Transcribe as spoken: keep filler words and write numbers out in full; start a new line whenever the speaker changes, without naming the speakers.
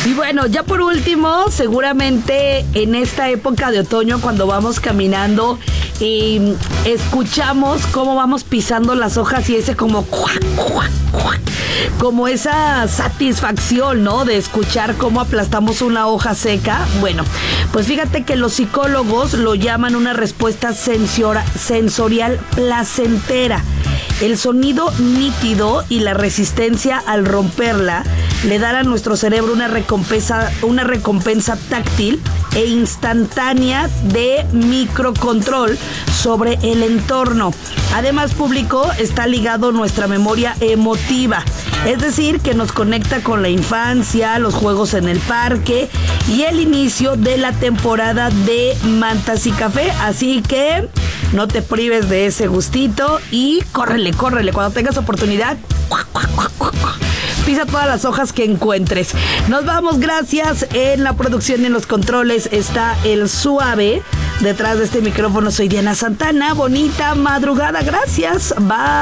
Y bueno, ya por último, seguramente en esta época de otoño, cuando vamos caminando y escuchamos cómo vamos pisando las hojas y ese como cuac, cuac, cuac, como esa satisfacción, ¿no? De escuchar cómo aplastamos una hoja seca. Bueno, pues fíjate que los psicólogos lo llaman una respuesta sensora, sensorial placentera. El sonido nítido y la resistencia al romperla le dan a nuestro cerebro una recompensa, una recompensa táctil e instantánea de microcontrol sobre el entorno. Además, público, está ligado a nuestra memoria emotiva, es decir, que nos conecta con la infancia, los juegos en el parque y el inicio de la temporada de mantas y café. Así que no te prives de ese gustito y córrele, córrele. Cuando tengas oportunidad, pisa todas las hojas que encuentres. Nos vamos, gracias. En la producción y en los controles está el Suave. Detrás de este micrófono soy Diana Santana. Bonita madrugada, gracias. Bye.